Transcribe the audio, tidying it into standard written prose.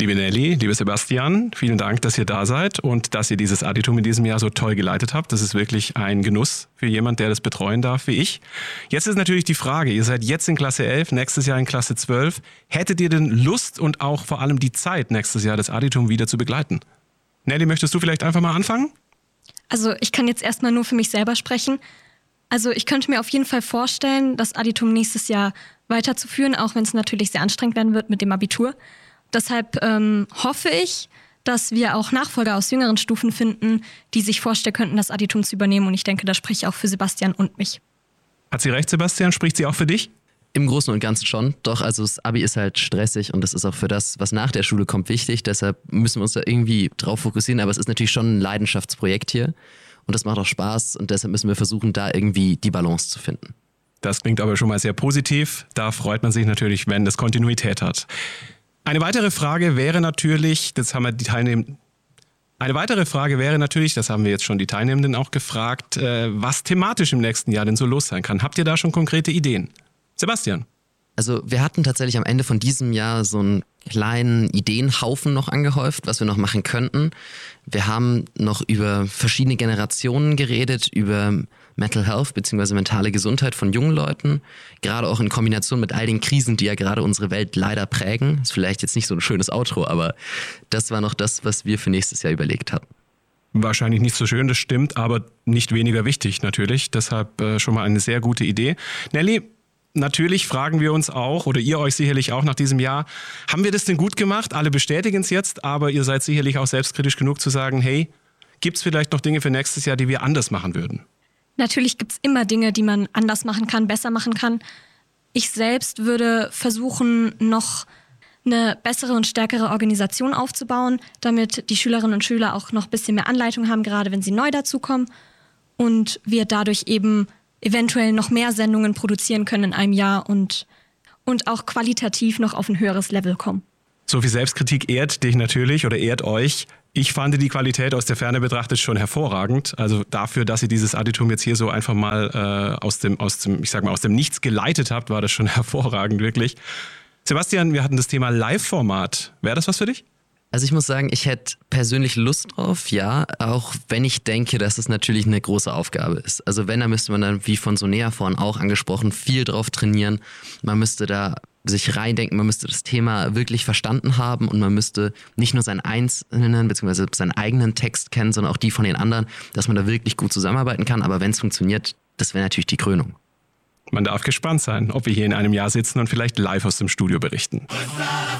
Liebe Nelly, lieber Sebastian, vielen Dank, dass ihr da seid und dass ihr dieses Additum in diesem Jahr so toll geleitet habt. Das ist wirklich ein Genuss für jemand, der das betreuen darf wie ich. Jetzt ist natürlich die Frage, ihr seid jetzt in Klasse 11, nächstes Jahr in Klasse 12. Hättet ihr denn Lust und auch vor allem die Zeit, nächstes Jahr das Additum wieder zu begleiten? Nelly, möchtest du vielleicht einfach mal anfangen? Also ich kann jetzt erstmal nur für mich selber sprechen. Also ich könnte mir auf jeden Fall vorstellen, das Additum nächstes Jahr weiterzuführen, auch wenn es natürlich sehr anstrengend werden wird mit dem Abitur. Deshalb hoffe ich, dass wir auch Nachfolger aus jüngeren Stufen finden, die sich vorstellen könnten, das Additum zu übernehmen. Und ich denke, da spreche ich auch für Sebastian und mich. Hat sie recht, Sebastian? Spricht sie auch für dich? Im Großen und Ganzen schon. Doch, also das Abi ist halt stressig und das ist auch für das, was nach der Schule kommt, wichtig. Deshalb müssen wir uns da irgendwie drauf fokussieren. Aber es ist natürlich schon ein Leidenschaftsprojekt hier und das macht auch Spaß und deshalb müssen wir versuchen, da irgendwie die Balance zu finden. Das klingt aber schon mal sehr positiv. Da freut man sich natürlich, wenn das Kontinuität hat. Eine weitere Frage wäre natürlich, das haben wir jetzt schon die Teilnehmenden auch gefragt, was thematisch im nächsten Jahr denn so los sein kann. Habt ihr da schon konkrete Ideen? Sebastian? Also wir hatten tatsächlich am Ende von diesem Jahr so einen kleinen Ideenhaufen noch angehäuft, was wir noch machen könnten. Wir haben noch über verschiedene Generationen geredet, über Mental Health bzw. mentale Gesundheit von jungen Leuten, gerade auch in Kombination mit all den Krisen, die ja gerade unsere Welt leider prägen. Ist vielleicht jetzt nicht so ein schönes Outro, aber das war noch das, was wir für nächstes Jahr überlegt hatten. Wahrscheinlich nicht so schön, das stimmt, aber nicht weniger wichtig natürlich. Deshalb schon mal eine sehr gute Idee. Nelly, natürlich fragen wir uns auch, oder ihr euch sicherlich auch nach diesem Jahr, haben wir das denn gut gemacht? Alle bestätigen es jetzt, aber ihr seid sicherlich auch selbstkritisch genug zu sagen, hey, gibt es vielleicht noch Dinge für nächstes Jahr, die wir anders machen würden? Natürlich gibt es immer Dinge, die man anders machen kann, besser machen kann. Ich selbst würde versuchen, noch eine bessere und stärkere Organisation aufzubauen, damit die Schülerinnen und Schüler auch noch ein bisschen mehr Anleitung haben, gerade wenn sie neu dazukommen. Und wir dadurch eben eventuell noch mehr Sendungen produzieren können in einem Jahr und auch qualitativ noch auf ein höheres Level kommen. So viel Selbstkritik ehrt dich natürlich oder ehrt euch. Ich fand die Qualität aus der Ferne betrachtet schon hervorragend. Also dafür, dass ihr dieses Additum jetzt hier so einfach mal aus dem Nichts geleitet habt, war das schon hervorragend, wirklich. Sebastian, wir hatten das Thema Live-Format. Wäre das was für dich? Also ich muss sagen, ich hätte persönlich Lust drauf, ja, auch wenn ich denke, dass es natürlich eine große Aufgabe ist. Also wenn, dann müsste man dann, wie von Sonea vorhin auch angesprochen, viel drauf trainieren. Man müsste da sich reindenken, man müsste das Thema wirklich verstanden haben und man müsste nicht nur seinen einzelnen bzw. seinen eigenen Text kennen, sondern auch die von den anderen, dass man da wirklich gut zusammenarbeiten kann. Aber wenn es funktioniert, das wäre natürlich die Krönung. Man darf gespannt sein, ob wir hier in einem Jahr sitzen und vielleicht live aus dem Studio berichten.